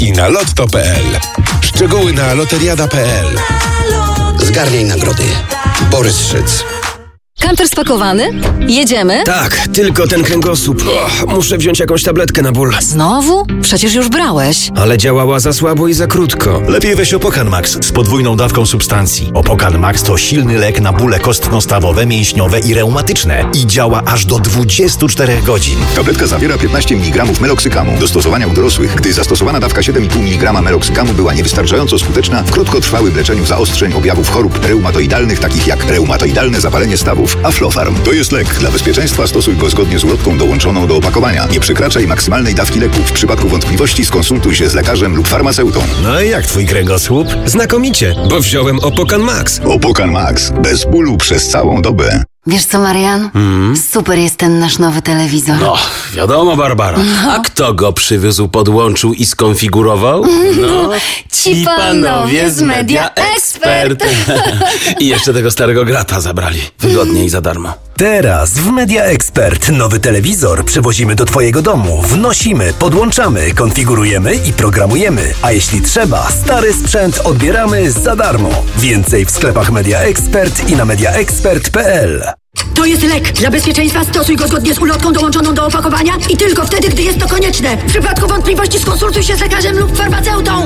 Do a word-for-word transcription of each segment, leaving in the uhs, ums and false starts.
i na lotto kropka pe el. Szczegóły na loteriada kropka pe el. Zgarniaj nagrody. Borys Szyc. Kamper spakowany? Jedziemy? Tak, tylko ten kręgosłup. O, muszę wziąć jakąś tabletkę na ból. Znowu? Przecież już brałeś. Ale działała za słabo i za krótko. Lepiej weź Opokan Max z podwójną dawką substancji. Opokan Max to silny lek na bóle kostno-stawowe, mięśniowe i reumatyczne. I działa aż do dwudziestu czterech godzin. Tabletka zawiera piętnaście miligramów meloksykamu. Do stosowania u dorosłych, gdy zastosowana dawka siedem i pół miligrama meloksykamu była niewystarczająco skuteczna w krótkotrwałym leczeniu zaostrzeń objawów chorób reumatoidalnych, takich jak reumatoidalne zapalenie stawów. Aflofarm to jest lek. Dla bezpieczeństwa stosuj go zgodnie z ulotką dołączoną do opakowania. Nie przekraczaj maksymalnej dawki leku. W przypadku wątpliwości skonsultuj się z lekarzem lub farmaceutą. No i jak twój kręgosłup? Znakomicie, bo wziąłem Opokan Max. Opokan Max. Bez bólu przez całą dobę. Wiesz co, Marian? Mm. Super jest ten nasz nowy telewizor. No, wiadomo, Barbara. No. A kto go przywiózł, podłączył i skonfigurował? No, ci panowie z Media Expert. I jeszcze tego starego grata zabrali. Wygodnie i za darmo. Teraz w Media Expert nowy telewizor przywozimy do twojego domu. Wnosimy, podłączamy, konfigurujemy i programujemy. A jeśli trzeba, stary sprzęt odbieramy za darmo. Więcej w sklepach Media Expert i na media expert kropka pe el. To jest lek. Dla bezpieczeństwa stosuj go zgodnie z ulotką dołączoną do opakowania i tylko wtedy, gdy jest to konieczne. W przypadku wątpliwości skonsultuj się z lekarzem lub farmaceutą.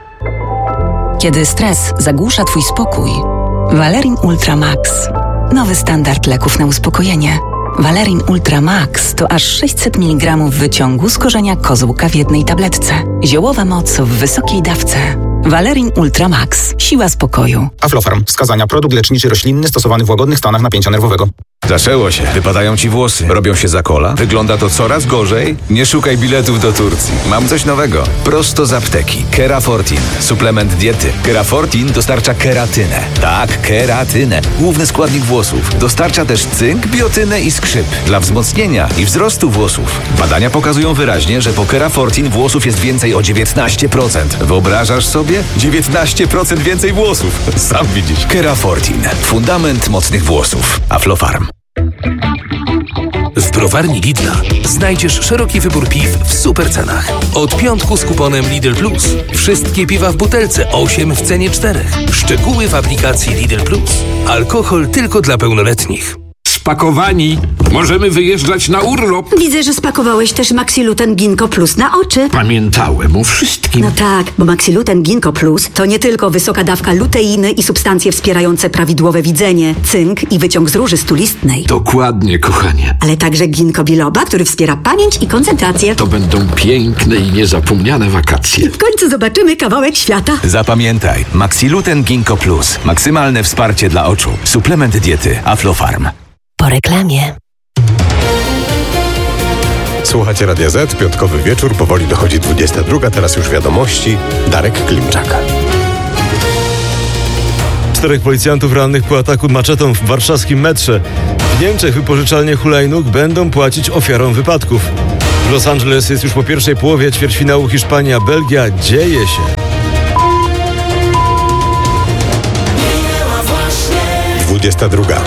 Kiedy stres zagłusza twój spokój, Valerin Ultra Max. Nowy standard leków na uspokojenie. Valerin Ultra Max to aż sześćset miligramów wyciągu z korzenia kozłka w jednej tabletce. Ziołowa moc w wysokiej dawce. Valerin Ultra Max. Siła spokoju. Aflofarm. Wskazania. Produkt leczniczy roślinny stosowany w łagodnych stanach napięcia nerwowego. Zaczęło się. Wypadają ci włosy. Robią się za kola. Wygląda to coraz gorzej. Nie szukaj biletów do Turcji. Mam coś nowego. Prosto z apteki. Kerafortin. Suplement diety. Kerafortin dostarcza keratynę. Tak, keratynę. Główny składnik włosów. Dostarcza też cynk, biotynę i skrzyp. Dla wzmocnienia i wzrostu włosów. Badania pokazują wyraźnie, że po Kerafortin włosów jest więcej o dziewiętnaście procent. Wyobrażasz sobie? dziewiętnaście procent więcej włosów. Sam widzisz. Kerafortin. Fundament mocnych włosów. Aflofarm. W browarni Lidla znajdziesz szeroki wybór piw w super cenach. Od piątku z kuponem Lidl Plus. Wszystkie piwa w butelce, osiem w cenie czterech. Szczegóły w aplikacji Lidl Plus. Alkohol tylko dla pełnoletnich. Spakowani. Możemy wyjeżdżać na urlop. Widzę, że spakowałeś też Maxiluten Ginkgo Plus na oczy. Pamiętałem o wszystkim. No tak, bo Maxiluten Ginkgo Plus to nie tylko wysoka dawka luteiny i substancje wspierające prawidłowe widzenie, cynk i wyciąg z róży stulistnej. Dokładnie, kochanie. Ale także ginkgo biloba, który wspiera pamięć i koncentrację. To będą piękne i niezapomniane wakacje. I w końcu zobaczymy kawałek świata. Zapamiętaj. Maxiluten Ginkgo Plus. Maksymalne wsparcie dla oczu. Suplement diety. Aflofarm. Po reklamie. Słuchacie Radia Z, piątkowy wieczór, powoli dochodzi dwudziesta druga, teraz już wiadomości. Darek Klimczak. Czterech policjantów rannych po ataku maczetą w warszawskim metrze. W Niemczech wypożyczalnie hulajnóg będą płacić ofiarom wypadków. W Los Angeles jest już po pierwszej połowie ćwierćfinału Hiszpania-Belgia. Dzieje się. dwudziesta druga.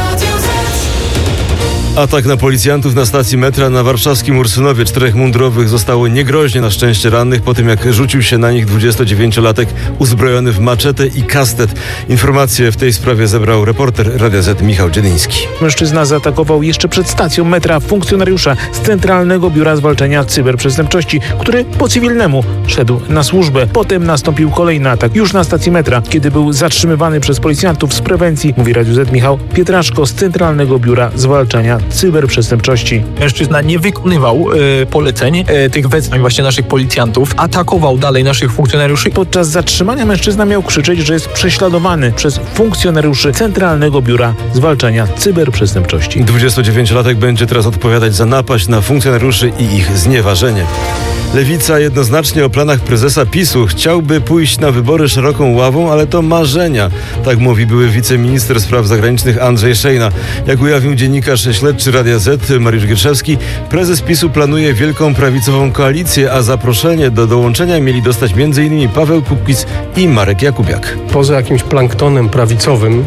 Atak na policjantów na stacji metra na warszawskim Ursynowie. Czterech mundurowych zostało niegroźnie na szczęście rannych po tym, jak rzucił się na nich dwudziestodziewięciolatek uzbrojony w maczetę i kastet. Informacje w tej sprawie zebrał reporter Radia Z Michał Dziedyński. Mężczyzna zaatakował jeszcze przed stacją metra funkcjonariusza z Centralnego Biura Zwalczania Cyberprzestępczości, który po cywilnemu szedł na służbę. Potem nastąpił kolejny atak już na stacji metra, kiedy był zatrzymywany przez policjantów z prewencji, mówi Radiu Z Michał Pietraszko z Centralnego Biura Zwalczania Cyberprzestępczości. Mężczyzna nie wykonywał e, poleceń e, tych wezwań właśnie naszych policjantów, atakował dalej naszych funkcjonariuszy. Podczas zatrzymania mężczyzna miał krzyczeć, że jest prześladowany przez funkcjonariuszy Centralnego Biura Zwalczania Cyberprzestępczości. dwudziestodziewięciolatek będzie teraz odpowiadać za napaść na funkcjonariuszy i ich znieważenie. Lewica jednoznacznie o planach prezesa PiSu. Chciałby pójść na wybory szeroką ławą, ale to marzenia. Tak mówi były wiceminister spraw zagranicznych Andrzej Szejna. Jak ujawnił dziennikarz śledczy Radia Z Mariusz Gierszewski, prezes PiSu planuje wielką prawicową koalicję, a zaproszenie do dołączenia mieli dostać m.in. Paweł Kukiz i Marek Jakubiak. Poza jakimś planktonem prawicowym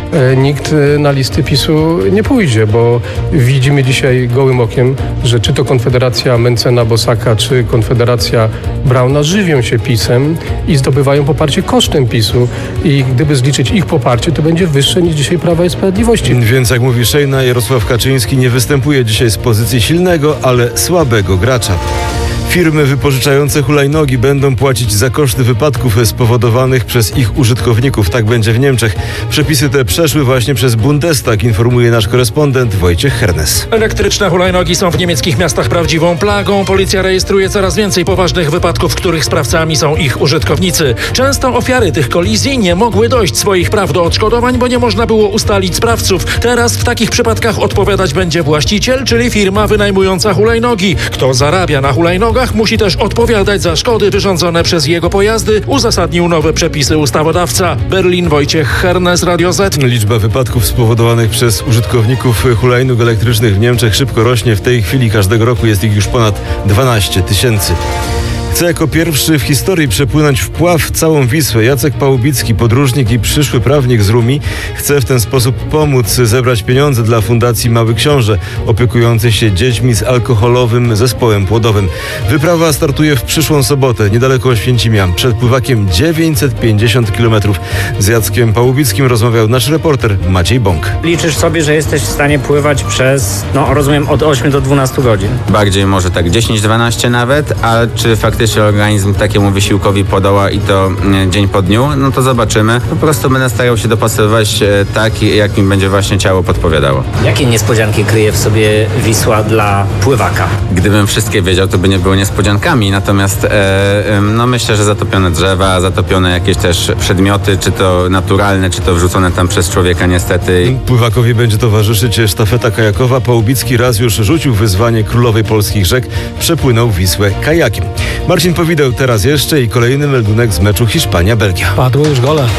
nikt na listy PiSu nie pójdzie, bo widzimy dzisiaj gołym okiem, że czy to Konfederacja Mencena Bosaka, czy Konfederacja Brauna żywią się PiSem i zdobywają poparcie kosztem PiSu i gdyby zliczyć ich poparcie, to będzie wyższe niż dzisiaj Prawa i Sprawiedliwości. Więc jak mówi Szejna, Jarosław Kaczyński nie występuje dzisiaj z pozycji silnego, ale słabego gracza. Firmy wypożyczające hulajnogi będą płacić za koszty wypadków spowodowanych przez ich użytkowników. Tak będzie w Niemczech. Przepisy te przeszły właśnie przez Bundestag, informuje nasz korespondent Wojciech Hernes. Elektryczne hulajnogi są w niemieckich miastach prawdziwą plagą. Policja rejestruje coraz więcej poważnych wypadków, których sprawcami są ich użytkownicy. Często ofiary tych kolizji nie mogły dojść swoich praw do odszkodowań, bo nie można było ustalić sprawców. Teraz w takich przypadkach odpowiadać będzie właściciel, czyli firma wynajmująca hulajnogi. Kto zarabia na hulajnogach, musi też odpowiadać za szkody wyrządzone przez jego pojazdy, uzasadnił nowe przepisy ustawodawca. Berlin, Wojciech Hernes, Radio Z. Liczba wypadków spowodowanych przez użytkowników hulajnóg elektrycznych w Niemczech szybko rośnie. W tej chwili każdego roku jest ich już ponad dwanaście tysięcy. Chce jako pierwszy w historii przepłynąć w pław całą Wisłę. Jacek Pałubicki, podróżnik i przyszły prawnik z Rumi, chce w ten sposób pomóc zebrać pieniądze dla Fundacji Mały Książę, opiekującej się dziećmi z alkoholowym zespołem płodowym. Wyprawa startuje w przyszłą sobotę, niedaleko Oświęcimia, przed pływakiem dziewięćset pięćdziesiąt kilometrów. Z Jackiem Pałubickim rozmawiał nasz reporter Maciej Bąk. Liczysz sobie, że jesteś w stanie pływać przez, no rozumiem, od ośmiu do dwunastu godzin? Bardziej może tak dziesięć dwanaście nawet, a czy faktycznie organizm takiemu wysiłkowi podoła i to dzień po dniu, no to zobaczymy. Po prostu będę starał się dopasowywać tak, jak mi będzie właśnie ciało podpowiadało. Jakie niespodzianki kryje w sobie Wisła dla pływaka? Gdybym wszystkie wiedział, to by nie było niespodziankami, natomiast e, no myślę, że zatopione drzewa, zatopione jakieś też przedmioty, czy to naturalne, czy to wrzucone tam przez człowieka niestety. Pływakowi będzie towarzyszyć sztafeta kajakowa. Pałubicki raz już rzucił wyzwanie królowej polskich rzek, przepłynął Wisłę kajakiem. Marcin Powideł teraz jeszcze i kolejny meldunek z meczu Hiszpania-Belgia. Padły już gole.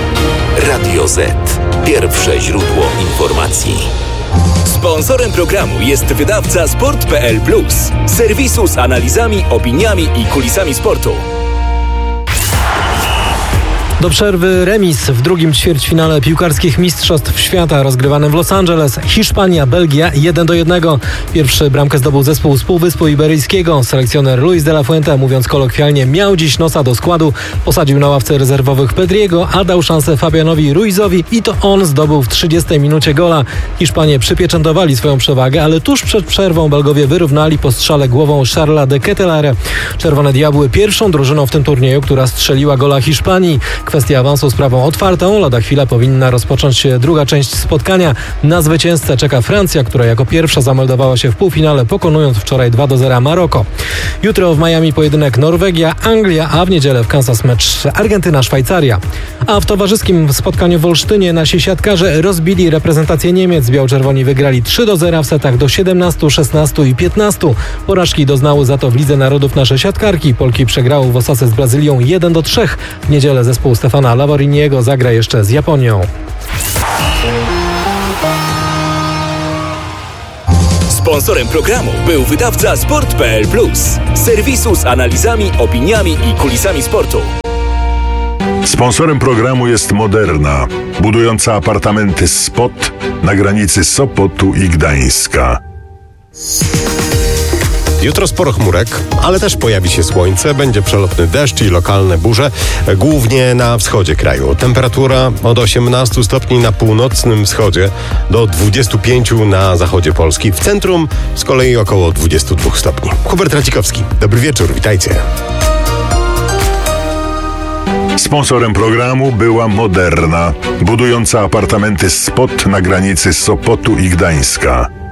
Radio Z. Pierwsze źródło informacji. Sponsorem programu jest wydawca sport kropka p l plus, serwisu z analizami, opiniami i kulisami sportu. Do przerwy remis w drugim ćwierćfinale piłkarskich mistrzostw świata rozgrywanym w Los Angeles. Hiszpania, Belgia jeden do jednego. Pierwszy bramkę zdobył zespół z Półwyspu Iberyjskiego. Selekcjoner Luis de la Fuente, mówiąc kolokwialnie, miał dziś nosa do składu. Posadził na ławce rezerwowych Pedriego, a dał szansę Fabianowi Ruizowi i to on zdobył w trzydziestej minucie gola. Hiszpanie przypieczętowali swoją przewagę, ale tuż przed przerwą Belgowie wyrównali po strzale głową Charlesa de Ketelaere. Czerwone Diabły pierwszą drużyną w tym turnieju, która strzeliła gola Hiszpanii. Kwestia awansu sprawą otwartą. Lada chwila powinna rozpocząć się druga część spotkania. Na zwycięzcę czeka Francja, która jako pierwsza zameldowała się w półfinale, pokonując wczoraj dwa do zera Maroko. Jutro w Miami pojedynek Norwegia, Anglia, a w niedzielę w Kansas mecz Argentyna-Szwajcaria. A w towarzyskim spotkaniu w Olsztynie nasi siatkarze rozbili reprezentację Niemiec. Biało-czerwoni wygrali trzy do zera w setach do siedemnastu, szesnastu i piętnastu. Porażki doznały za to w Lidze Narodów nasze siatkarki. Polki przegrały w Osace z Brazylią jeden do trzech. W niedzielę zespół Stefana Lavoriniego zagra jeszcze z Japonią. Sponsorem programu był wydawca sport kropka p l plus, serwisu z analizami, opiniami i kulisami sportu. Sponsorem programu jest Moderna, budująca apartamenty Spot na granicy Sopotu i Gdańska. Jutro sporo chmurek, ale też pojawi się słońce, będzie przelotny deszcz i lokalne burze, głównie na wschodzie kraju. Temperatura od osiemnastu stopni na północnym wschodzie do dwudziestu pięciu na zachodzie Polski. W centrum z kolei około dwudziestu dwóch stopni. Hubert Radzikowski, dobry wieczór, witajcie. Sponsorem programu była Moderna, budująca apartamenty Spot na granicy Sopotu i Gdańska.